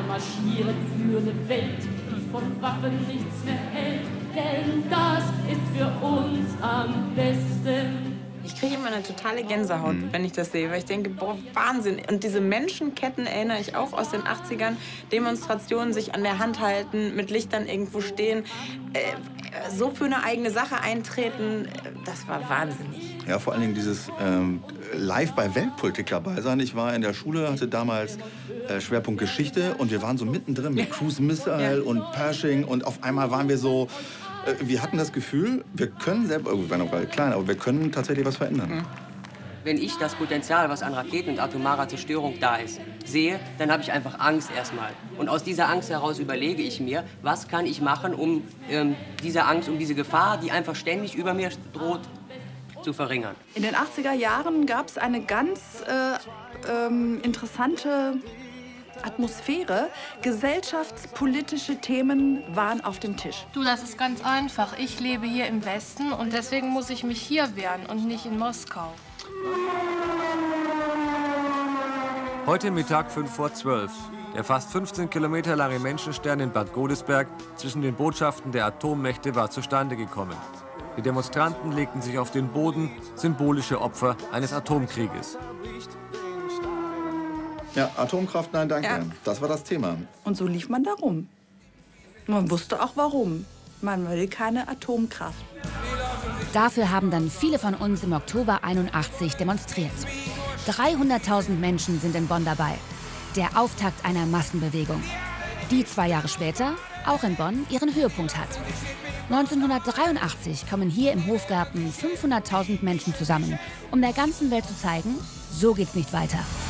marschieren für eine Welt, die von Waffen nichts mehr hält. Denn das ist für uns am besten. Ich kriege immer eine totale Gänsehaut, wenn ich das sehe, weil ich denke, boah, Wahnsinn. Und diese Menschenketten erinnere ich auch aus den 80ern. Demonstrationen, sich an der Hand halten, mit Lichtern irgendwo stehen, so für eine eigene Sache eintreten, das war wahnsinnig. Ja, vor allen Dingen dieses live bei Weltpolitik dabei sein. Ich war in der Schule, hatte damals Schwerpunkt Geschichte und wir waren so mittendrin mit Cruise Missile und Pershing und auf einmal waren wir so, wir hatten das Gefühl, wir können selber, wir waren noch klein, aber wir können tatsächlich was verändern. Wenn ich das Potenzial, was an Raketen und atomarer Zerstörung da ist, sehe, dann habe ich einfach Angst erstmal. Und aus dieser Angst heraus überlege ich mir, was kann ich machen, um diese Angst, um diese Gefahr, die einfach ständig über mir droht, zu verringern. In den 80er Jahren gab es eine ganz interessante Atmosphäre. Gesellschaftspolitische Themen waren auf dem Tisch. Du, das ist ganz einfach. Ich lebe hier im Westen und deswegen muss ich mich hier wehren und nicht in Moskau. Heute Mittag 11:05. Der fast 15 Kilometer lange Menschenstern in Bad Godesberg zwischen den Botschaften der Atommächte war zustande gekommen. Die Demonstranten legten sich auf den Boden, symbolische Opfer eines Atomkrieges. Ja, Atomkraft, nein, danke. Ja. Das war das Thema. Und so lief man da rum. Man wusste auch warum. Man will keine Atomkraft. Dafür haben dann viele von uns im Oktober 81 demonstriert. 300.000 Menschen sind in Bonn dabei. Der Auftakt einer Massenbewegung, die 2 Jahre später auch in Bonn ihren Höhepunkt hat. 1983 kommen hier im Hofgarten 500.000 Menschen zusammen, um der ganzen Welt zu zeigen, so geht's nicht weiter.